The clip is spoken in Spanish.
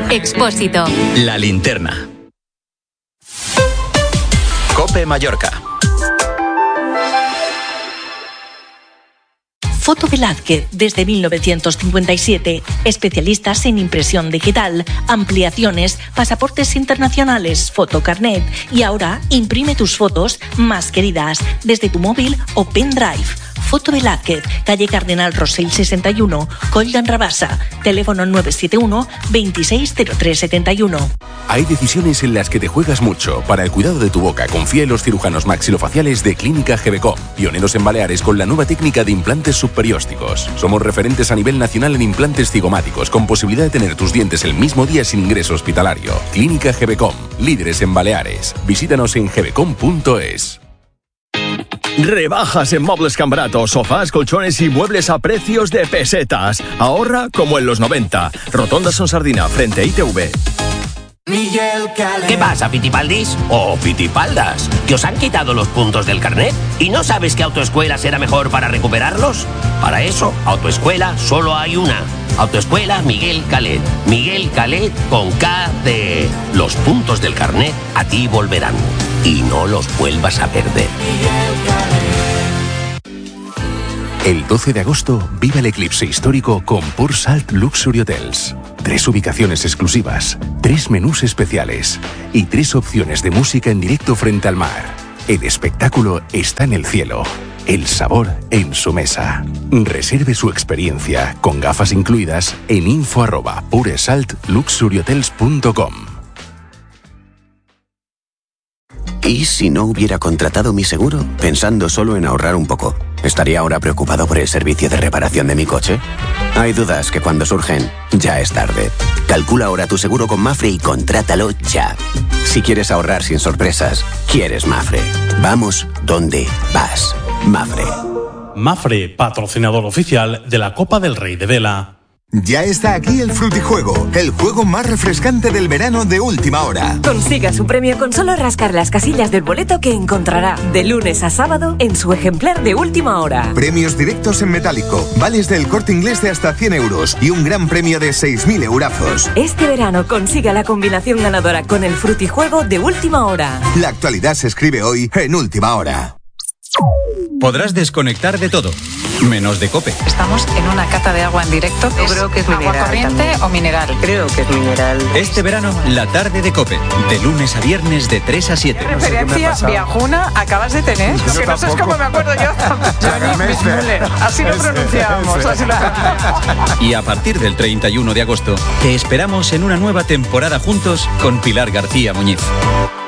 Expósito. La linterna. COPE Mallorca. Foto Velázquez, desde 1957. Especialistas en impresión digital, ampliaciones, pasaportes internacionales, fotocarnet. Y ahora imprime tus fotos más queridas desde tu móvil o pendrive. Foto Velázquez, calle Cardenal Rosell 61, Coll d'en Rabassa. Teléfono 971 260371. Hay decisiones en las que te juegas mucho. Para el cuidado de tu boca, confía en los cirujanos maxilofaciales de Clínica GBCOM, pioneros en Baleares con la nueva técnica de implantes subperiósticos. Somos referentes a nivel nacional en implantes cigomáticos, con posibilidad de tener tus dientes el mismo día sin ingreso hospitalario. Clínica GBCOM, líderes en Baleares. Visítanos en gbcom.es. Rebajas en Muebles Cambrato, sofás, colchones y muebles a precios de pesetas. Ahorra como en los 90. Rotonda Son Sardina, frente a ITV. ¿Qué pasa, Pitipaldis? ¿O Pitipaldas? ¿Que os han quitado los puntos del carnet? ¿Y no sabes que Autoescuela será mejor para recuperarlos? Para eso, Autoescuela solo hay una. Autoescuela Miguel Calet. Miguel Calet con K de... Los puntos del carnet a ti volverán. Y no los vuelvas a perder. El 12 de agosto, vive el eclipse histórico con Pure Salt Luxury Hotels. 3 ubicaciones exclusivas, 3 menús especiales y 3 opciones de música en directo frente al mar. El espectáculo está en el cielo, el sabor en su mesa. Reserve su experiencia, con gafas incluidas, en info@puresaltluxuryhotels.com. ¿Y si no hubiera contratado mi seguro, pensando solo en ahorrar un poco? ¿Estaría ahora preocupado por el servicio de reparación de mi coche? Hay dudas que cuando surgen, ya es tarde. Calcula ahora tu seguro con Mafre y contrátalo ya. Si quieres ahorrar sin sorpresas, quieres Mafre. Vamos donde vas. Mafre. Mafre, patrocinador oficial de la Copa del Rey de Vela. Ya está aquí el Frutijuego, el juego más refrescante del verano de última hora. Consiga su premio con solo rascar las casillas del boleto que encontrará de lunes a sábado en su ejemplar de última hora. Premios directos en metálico, vales del Corte Inglés de hasta 100 euros y un gran premio de 6.000 eurazos. Este verano consiga la combinación ganadora con el Frutijuego de última hora. La actualidad se escribe hoy en última hora. Podrás desconectar de todo, menos de COPE. Estamos en una cata de agua en directo. Yo creo que es mineral. ¿Agua corriente o mineral? Creo que es mineral. Este verano, la tarde de COPE, de lunes a viernes de 3 a 7. ¿Qué referencia viajuna acabas de tener? Lo que no sé es cómo me acuerdo yo. Así lo pronunciamos. Y a partir del 31 de agosto, te esperamos en una nueva temporada juntos con Pilar García Muñiz.